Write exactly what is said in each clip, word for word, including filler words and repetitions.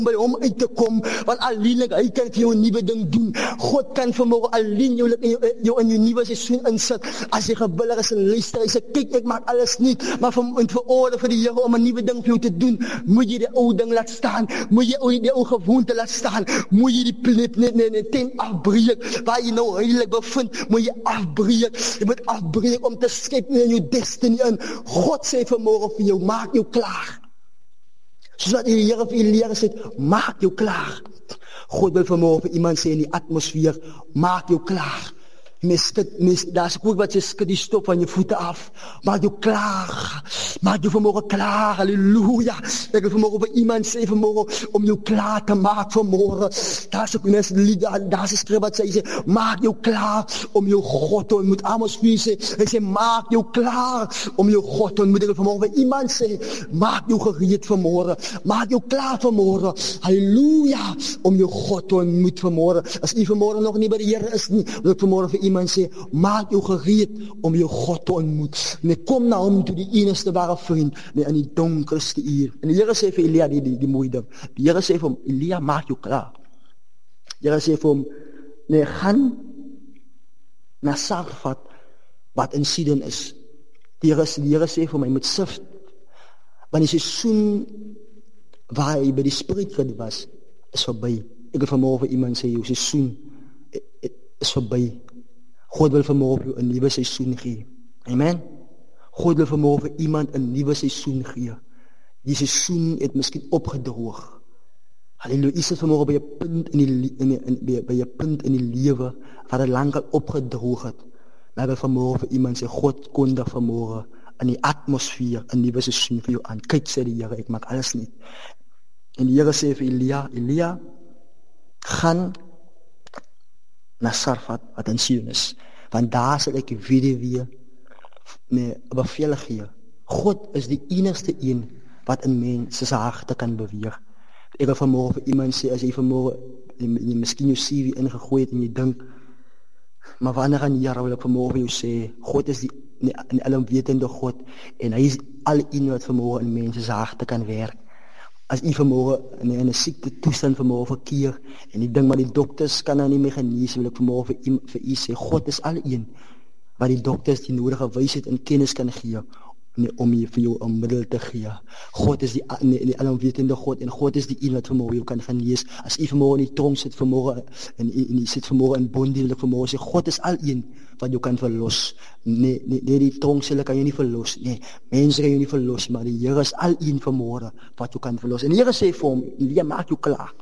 by hom uit te kom, want alleenlik hy kan vir jou 'n nuwe ding doen. God kan vanmôre alleen jou in jou, jou in jou nuwe seisoen insit. As jy gewillig is en luister, hy sê kyk, ek maak alles nuut, maar vir en vir orde vir die Here om 'n nuwe ding vir jou te doen, moet jy die ou ding laat staan, moet jy ou die ou gewoonte laat staan, moet jy die plek net net net tent afbreek waar jy nou heilig bevind, moet jy afbreek. Jy moet afbreek om te skep in jou destiny in. God sê vanmôre vir jou, maak jou klaar. Soos wat die Here vir Elia gesê het, maak jou klaar. God wil vanmôre vir iemand sê in die atmosfeer, maak jou klaar. Mens skit, mens, daar is ook wat jy skit die stof van jou voete af. Maak jou klaar. Maak jou vanmôre klaar. Halleluja. Ek wil vanmôre vir iemand sê vanmôre om jou klaar te maak vanmôre. Daar is ook mens lied, daar is 'n skrif wat sê, maak jou klaar om jou God te ontmoet. Amos vier sê, hy sê maak jou klaar om jou God te ontmoet. Ek wil vanmôre vir iemand sê, maak jou gereed vanmôre. Maak jou klaar vanmôre. Halleluja. Om jou God te ontmoet vanmôre. As u vanmôre nog nie by die Here is nie, wil ek vanmôre vir iemand sê, maak jou gereed om jou God te ontmoet. En ek kom na hom toe, die enigste ware vriend, nee, in die donkerste uur. En die Here sê vir Elia die, die, die mooie ding. Die Here sê vir hom, Elia, maak jou klaar. Die Here sê vir hom, nee, gaan na Sarfat, wat in Sidon is. Die Here, die Here sê vir hom, hy moet sif, want die seisoen waar hy by die spreekrit was, is verby. Ek wil vanmôre vir iemand sê, jou seisoen is verby. God wil vanmôre jou 'n nuwe seisoen gee. Amen. God wil vanmôre vir iemand 'n nuwe seisoen gee. Die seisoen het miskien opgedroog. Halleluja. Is dit vanmôre by 'n punt in die in die, in, by, by 'n punt in die lewe waar dit lankal opgedroog het. Maar wil vanmôre vir iemand sê, God kondig vanmôre in die atmosfeer 'n nuwe seisoen vir jou aan. Kyk, sê die Here, ek maak alles nuut. En die Here sê vir Elia, Elia, gaan na Sarfat wat in Sidon is, want daar sal ek weer weer nee, beveel gee. God is die enigste een wat in mense se harte kan beweeg. Ek wil vanmôre vir iemand sê, as jy vanmôre jy miskien jou C V ingegooi het en jy dink, maar wanneer gaan die Here wil ek vanmôre vir jou sê, God is die, die, die alomwetende God, en hy is al een wat vanmôre in mense se harte kan werk. As u vanmôre in 'n siekte toestand vanmôre verkeer en ek dink maar die dokters kan nou nie meer genees, wil ek vanmôre vir u vir u sê, God is al een wat die dokters die nodige wysheid en kennis kan gee om jy vir jou 'n middel te gee. God is die, die, die alomwetende God, en God is die een wat vanmôre jou kan genees. As u vanmôre in die tronk sit vanmôre en u sit vanmôre in bondie, wil ek vanmôre sê, God is al een wat jou kan verlos. Nee, nee, nee, die tronkselle kan jou nie verlos. Nee, mense kan jou nie verlos, maar die Here is al een vanmôre wat jou kan verlos. En die Here sê vir hom, Elia, maak jou klaar.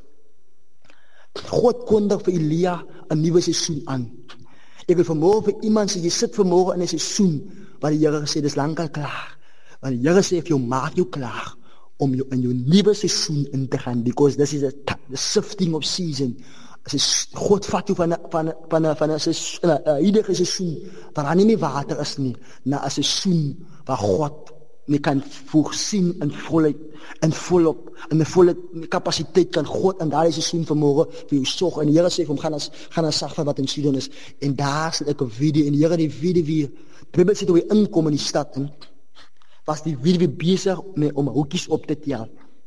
God kondig vir Elia 'n nuwe seisoen aan. Ek wil vanmôre vir iemand sê, jy sit vanmôre in 'n seisoen waar die Here gesê, dis lankal klaar. Want die Here sê vir jou, maak jou klaar om jou in jou nuwe seisoen in te gaan, because this is a, the shifting of season. As God vat jou van 'n van van van 'n huidige seisoen waar daar nie meer water is nie, na 'n seisoen waar God nie kan voorsien in volheid, in volop, in 'n volle kapasiteit kan God in daardie seisoen vanmôre vir jou sorg. En die Here sê vir hom, gaan as gaan as Sarfat wat in Sidon is, en daar sal ek 'n video, en die Here die video weer, die Bybel sê toe hy inkom in die stad in, was die video besig mee om hoekies op te tel.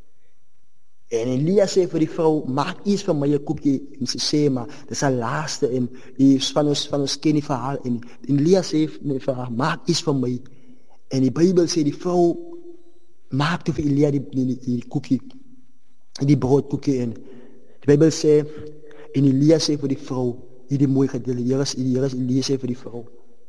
En Elia sê vir die vrou, maak iets vir my 'n koekie, en sy sê, maar dis al laaste, en die van ons van ons ken die verhaal, en, en Elia sê vir haar, maak iets vir my. En die Bybel sê die vrou maak toe vir Elia die, die, die, die koekie, die broodkoekie, en die Bybel sê, en Elia sê vir die vrou, hierdie mooi gedeelte, die Here die Here Elia sê vir die vrou,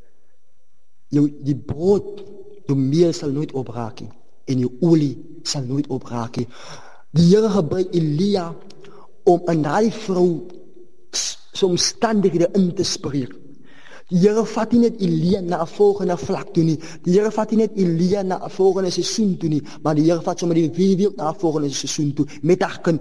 jou die brood, jou meel sal nooit opraak nie, en jou olie sal nooit opraak nie. Die Here gebruik Elia om in daardie vrou se omstandighede in te spreek. Die Here vat nie net Elia na 'n volgende vlak toe nie. Die Here vat nie net Elia na 'n volgende seisoen toe nie, maar die Here vat sommer die weer na 'n volgende seisoen toe met haar kind.